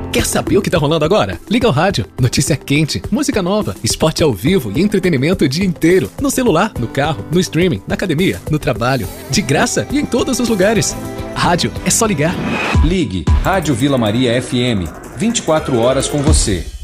Quer saber o que tá rolando agora? Liga o rádio. Notícia quente, música nova, esporte ao vivo e entretenimento o dia inteiro. No celular, no carro, no streaming, na academia, no trabalho. De graça e em todos os lugares. Rádio é só ligar. Ligue Rádio Vila Maria FM. 24 horas com você.